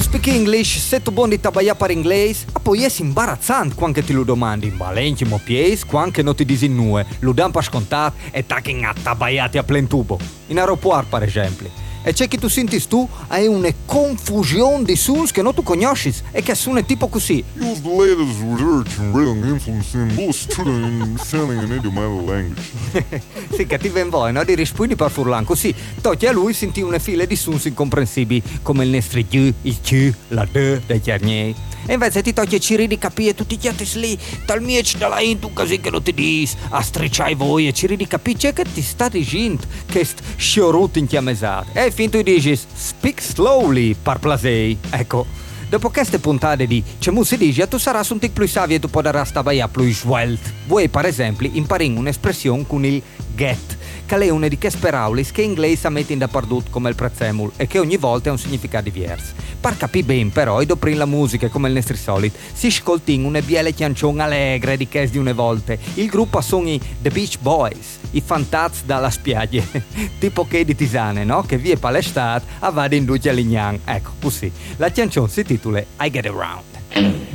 speak English, se tu buoni tabaia per inglese, ma poi è imbarazzante quando ti lo domandi in valentimo pies, quando non ti disi nue, lo dan per scontato e tacchi a tabaiati a plen tubo. In aeroporto, per esempio. E c'è che tu senti tu, hai una confusione di sons che non tu conosci e che suona tipo così. Use the latest research and rating influence in both student and understanding an idiomatic language. Sì, che ti ven voi, no? Di rispondi per furlan. Così, togli a lui senti una fila di sons incomprensibili, come il nestri G, il C, la D dei chiarnieri. E invece ti togli ciri di capire tutti gli altri lì, dal miec dalla intu così che non ti dis, a strecciai voi e ciri di capire, c'è che ti sta dicendo che sciorut in chiamesate. E fin tu dici, speak slowly, par plasei. Ecco, dopo queste puntate di Cemu si dice, tu sarai un tic più savio e tu potrai stare più svelt. Voi, per esempio, impari un'espressione con il get, che è una di queste parole che in inglese metti dappertutto come il prezzemolo e che ogni volta ha un significato diverso. Per capire bene però, e dopo la musica come il nostro solito, si ascolta in una biele canzone allegre di che di una volta. Il gruppo sono i The Beach Boys, i fantazzi dalla spiaggia, tipo che di Tisane, no? Che via per l'estate a vada in duce a Lignan. Ecco, così. La canzone si intitola I Get Around.